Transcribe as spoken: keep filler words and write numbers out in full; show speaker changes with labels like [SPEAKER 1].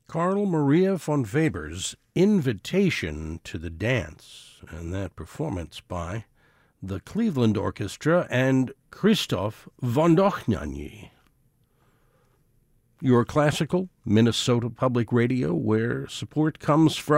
[SPEAKER 1] Carl Maria von Weber's Invitation to the Dance, and that performance by the Cleveland Orchestra and Christoph von Dohnanyi. Your classical Minnesota Public Radio, where support comes from